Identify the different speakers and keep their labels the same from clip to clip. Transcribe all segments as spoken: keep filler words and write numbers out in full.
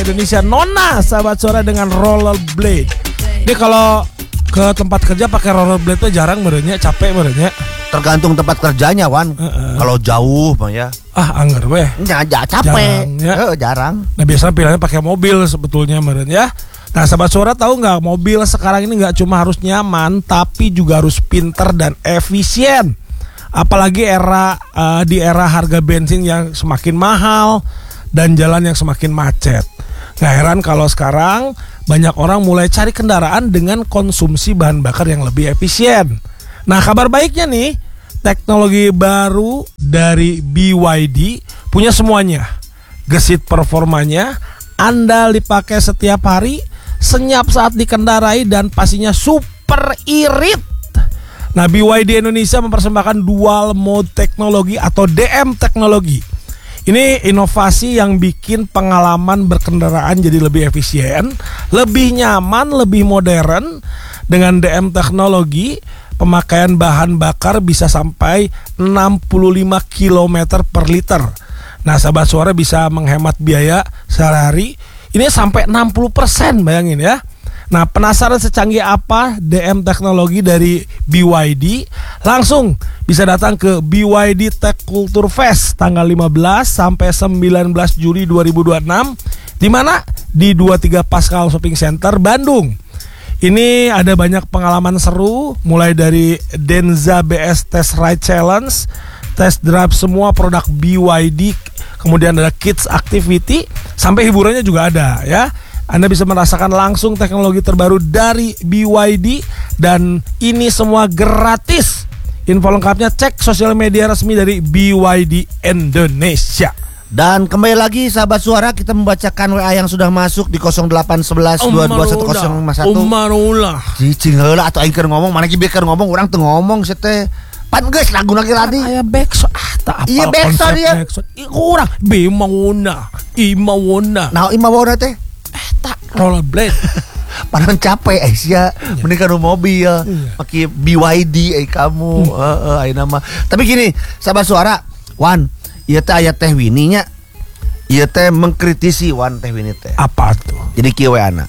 Speaker 1: Indonesia Nona sahabat suara dengan rollerblade. Ini kalau ke tempat kerja pakai rollerblade tuh jarang merenya, capek merenya.
Speaker 2: Tergantung tempat kerjanya, Wan. Uh-uh. Kalau jauh mah ya.
Speaker 1: Ah, anggar weh.
Speaker 2: Ya, ya capek. Jarang, ya. Uh, jarang.
Speaker 1: Nah, biasanya pilihannya pakai mobil sebetulnya merenya. Nah, sahabat suara tahu nggak, mobil sekarang ini nggak cuma harus nyaman, tapi juga harus pinter dan efisien. Apalagi era uh, di era harga bensin yang semakin mahal dan jalan yang semakin macet. Gak heran kalau sekarang banyak orang mulai cari kendaraan dengan konsumsi bahan bakar yang lebih efisien. Nah, kabar baiknya nih, teknologi baru dari B Y D punya semuanya. Gesit performanya, andal dipakai setiap hari, senyap saat dikendarai, dan pastinya super irit. Nah, B Y D Indonesia mempersembahkan dual mode teknologi atau D M teknologi. Ini inovasi yang bikin pengalaman berkendaraan jadi lebih efisien, lebih nyaman, lebih modern. Dengan D M teknologi, pemakaian bahan bakar bisa sampai enam puluh lima kilometer per liter. Nah, sahabat suara bisa menghemat biaya sehari-hari ini sampai enam puluh persen, bayangin ya. Nah, penasaran secanggih apa D M teknologi dari B Y D? Langsung bisa datang ke B Y D Tech Culture Fest tanggal lima belas sampai sembilan belas Juli dua ribu dua puluh enam. Di mana? Di dua puluh tiga Pascal Shopping Center Bandung. Ini ada banyak pengalaman seru, mulai dari Denza B S Test Ride Challenge, test drive semua produk B Y D, kemudian ada kids activity, sampai hiburannya juga ada ya. Anda bisa merasakan langsung teknologi terbaru dari B Y D, dan ini semua gratis. Info lengkapnya cek sosial media resmi dari B Y D Indonesia.
Speaker 2: Dan kembali lagi sahabat suara, kita membacakan W A yang sudah masuk di nol delapan satu satu dua dua satu nol lima satu.
Speaker 1: Umarulah.
Speaker 2: Cicing heula atau aing keur ngomong, mana ki keur ngomong, urang teu ngomong sia teh. Pan geus lagu lagi tadi.
Speaker 1: Aya backsound ah tak apa.
Speaker 2: Iya backsound ya.
Speaker 1: Urang bimawona, imawona.
Speaker 2: Nah, imawona teh
Speaker 1: tak rollerblade.
Speaker 2: Padahal capek eh sia, mending kan mobil, iya. Pakai B Y D eh kamu, heeh hmm. uh, uh, nama. Tapi gini, sahabat suara, Wan, ieu teh aya teh Winnie nya. Ieu teh mengkritisi Wan teh Winnie teh.
Speaker 1: Apa tuh?
Speaker 2: Jadi kieu we ana.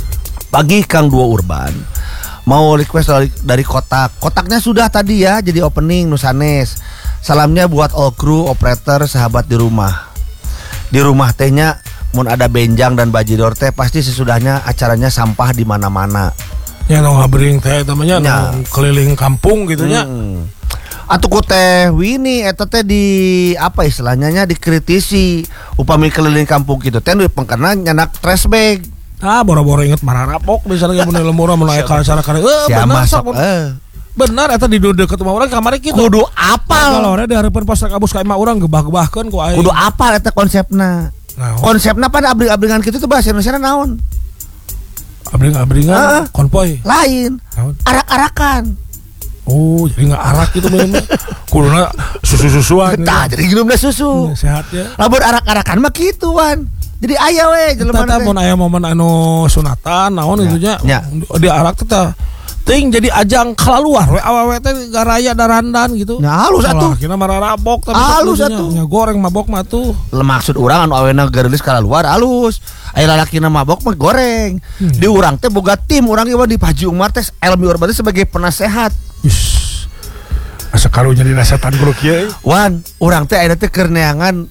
Speaker 2: Pagi Kang Dua Urban mau request dari, dari kotak. Kotaknya sudah tadi ya, jadi opening Nusanes. Salamnya buat all crew, operator, sahabat di rumah. Di rumah tehnya mun ada benjang dan bajidor teh pasti sesudahnya acaranya sampah di mana-mana.
Speaker 1: Ya no ngabring teh namanya ya. No keliling kampung gitu nya. Hmm.
Speaker 2: Atuh ku teh Winnie eta teh di apa istilahnya nya dikritisi upami keliling kampung gitu teh nu pengkena nyanak trash bag.
Speaker 1: Ah boro-boro inget mararapok misalnya mun lembura mun aya acara kana. Eh
Speaker 2: bener sok. Eh.
Speaker 1: Bener eta di deket rumah urang kamari kitu.
Speaker 2: Kudu apal.
Speaker 1: Kalau ada di hareupeun pos kabus ka imah urang gebah-gebahkeun ku aing.
Speaker 2: Kudu apal eta konsepna. Nah, konsepnya pada abring-abringan gitu tuh bahasa Indonesia naon?
Speaker 1: Abring-abringan uh, konvoy.
Speaker 2: Lain. Naon? Arak-arakan.
Speaker 1: Oh, jadi nggak arak gitu memang. Kuduna susu-susuan.
Speaker 2: Tah, jadi minumnya susu.
Speaker 1: Ya, sehat ya.
Speaker 2: Lamun arak-arakan mah gitu, Wan. Jadi aya we jelema
Speaker 1: teh. Mun aya momen anu sunatan naon gitu nya. Di arak teh ting jadi ajang kalaluar we awewe teh garaya darandan gitu.
Speaker 2: Nah, halus atuh.
Speaker 1: Kina mararabok tapi
Speaker 2: halus atuh.
Speaker 1: Nya goreng mabok mah tuh.
Speaker 2: Maksud urang anu awena geulis kalaluar halus. Aya lalakina mabok mah goreng. Hmm. Di urang teh boga tim, urang ieu di Pajung Umar teh Elmi Urban sebagai penasehat.
Speaker 1: Ish. Asa karunya dinasetan grup kieu.
Speaker 2: Wan, urang teh aya teh keur neangan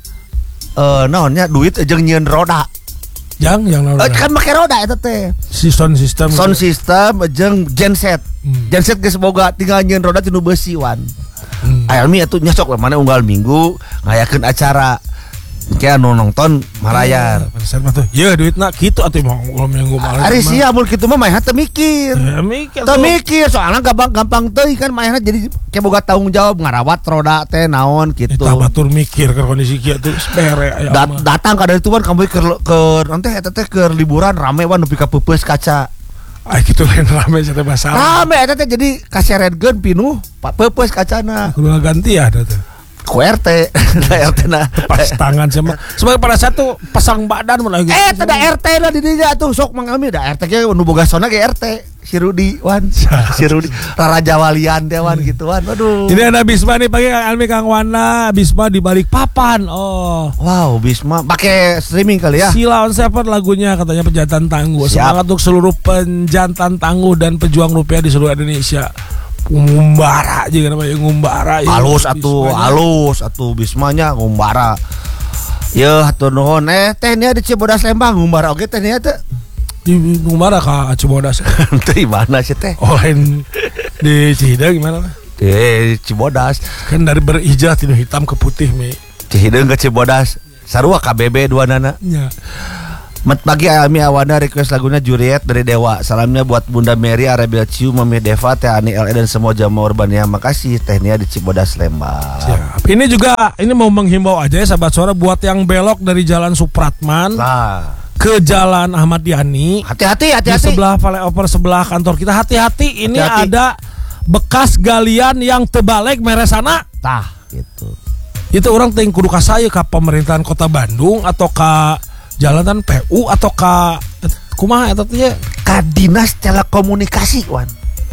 Speaker 2: eh naonnya duit jeung nyieun roda.
Speaker 1: Yang yang
Speaker 2: uh, kan pakai roda eta teh.
Speaker 1: Si sound system.
Speaker 2: Sound gitu. System jeung genset. Hmm. Genset geus boga tinggal nyieun roda tinu beusi Wan. Hmm. Ayalmi atuh nyocok mana unggal minggu ngayakeun acara. Kayak anu nonton malayar.
Speaker 1: Pada mah tuh. Ya duitna kitu atuh mah unggal minggu malayar.
Speaker 2: Ari sia mun kitu mah mah teu mikir.
Speaker 1: Ya mikir.
Speaker 2: Teu mikir soalnya gampang-gampang teuing kan mah jadi kayak boga tanggung jawab ngarawat roda teh naon kitu.
Speaker 1: Eta batur mikir ke kondisi kieu tuh spere aya.
Speaker 2: Dat- datang ka dari tuan kamu ke ke nanti eta teh ke liburan rame wan nepi ka peupeus kaca.
Speaker 1: Ah kitu lain rame cenah masalah.
Speaker 2: Rame eta teh jadi kaseretkeun pinuh peupeus kacana.
Speaker 1: Kudu ganti ya eta teh.
Speaker 2: Ku R T, R T na
Speaker 1: pas tangan sama sebagai pada satu pasang badan mun lagi.
Speaker 2: Eh, teh da R T lah di dinya tuh sok mangami da R T ge nu boga sona ge R T. si Rudi wan. Si Rudi Raja Walian teh wan gitu wan. Waduh.
Speaker 1: Ini ada Bisma nih pagi Kang Almi Kang Wana, Bisma di balik papan. Oh.
Speaker 2: Wow, Bisma pakai streaming kali ya.
Speaker 1: Sila on Seven lagunya katanya penjantan tangguh.
Speaker 2: Siap.
Speaker 1: Semangat untuk seluruh penjantan tangguh dan pejuang rupiah di seluruh Indonesia. Ngumbara aja namanya ngumbara.
Speaker 2: Halus atuh, halus atuh Bismanya ngumbara. Ya hatur nuhun eh teh nya di Cibodas Lembang ngumbara oge teh nya teh.
Speaker 1: Di ngumbara ka Cibodas.
Speaker 2: Teh mana sih teh?
Speaker 1: Oh lain di Cihideng gimana?
Speaker 2: Di Cibodas.
Speaker 1: Kan dari berhijrah tinu hitam ke putih mi.
Speaker 2: Cihideng ke Cibodas. Sarua K B B dua nana.
Speaker 1: Ya.
Speaker 2: Mat pagi Almi Awana request lagunya Juliet dari Dewa. Salamnya buat Bunda Mary, Arabil Ciu, Mami Deva, Teh Ani L E dan semua jamaah urban ya. Makasih tehnya di Cibodas Lembang.
Speaker 1: Siap. Ini juga ini mau menghimbau aja ya sahabat suara buat yang belok dari Jalan Supratman
Speaker 2: Nah,
Speaker 1: ke Jalan Ahmad Yani.
Speaker 2: hati-hati,
Speaker 1: Di
Speaker 2: hati-hati.
Speaker 1: sebelah flyover sebelah kantor kita hati-hati ini
Speaker 2: Hati-hati.
Speaker 1: ada bekas galian yang terbalik meresana.
Speaker 2: Tah, gitu.
Speaker 1: Itu orang ting kudu ka saya ka pemerintahan Kota Bandung atau ka jalanan P U atau ka kumaha eta teh?
Speaker 2: Ka Dinas Telekomunikasi wan.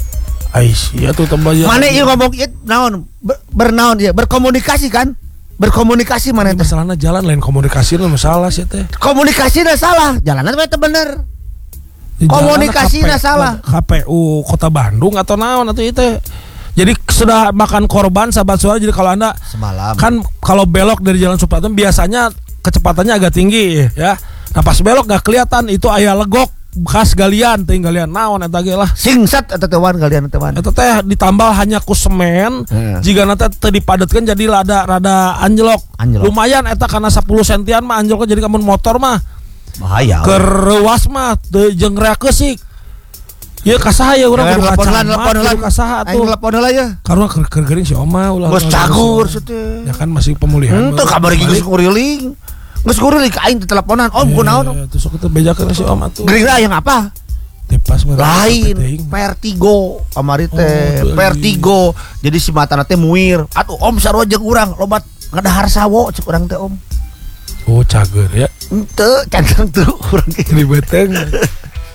Speaker 1: Ais, ya tuh tembak.
Speaker 2: Mana ieu ngomong ieu naon? Ber, bernaon dia? Berkomunikasi kan? Berkomunikasi mana teh?
Speaker 1: Masalahnya jalan lain komunikasi nu masalah sih teh.
Speaker 2: Komunikasinya salah, jalannya teh bener. Komunikasinya salah.
Speaker 1: K P U Kota Bandung atau naon atau itu. Jadi sudah makan korban sahabat suara. Jadi kalau Anda
Speaker 2: Semalam.
Speaker 1: kan kalau belok dari Jalan Supratman biasanya kecepatannya agak tinggi ya. Nah pas belok gak kelihatan itu aya legok bekas galian, ting galian naon eta ge lah.
Speaker 2: Singsat eta teh wan galian teh wan.
Speaker 1: Eta teh ditambal hanya ku semen,
Speaker 2: Heeh.
Speaker 1: jika nanti teu dipadetkeun jadi rada rada anjlok.
Speaker 2: Anjlok.
Speaker 1: Lumayan eta karena sepuluh sentian mah anjloknya jadi kamun motor mah.
Speaker 2: Bahaya.
Speaker 1: Kerewas mah teu jeung rea keusik. Ieu kasaha ya urang kudu
Speaker 2: Teleponan,
Speaker 1: kacamat,
Speaker 2: teleponan.
Speaker 1: kudu kasaha
Speaker 2: Aing
Speaker 1: atuh.
Speaker 2: telepon heula ya.
Speaker 1: Karena keur geuring si Oma ulah.
Speaker 2: Geus cagur teh.
Speaker 1: Ya kan masih pemulihan.
Speaker 2: Henteu kabar iki geus kuriling. Geus kuriling ka aing teh teleponan. Om kunaon?
Speaker 1: Iya, terus aku teh bejakeun si Oma tuh.
Speaker 2: Gering yang apa?
Speaker 1: Tipas mah.
Speaker 2: Lain Vertigo kamari teh
Speaker 1: Oh,
Speaker 2: Vertigo. Jadi si matana teh muir. Atuh om sarua jeung urang lobat ngadahar sawo cek urang teh om.
Speaker 1: Oh cager ya.
Speaker 2: Henteu cantang tuh urang ge.
Speaker 1: Ribeteng.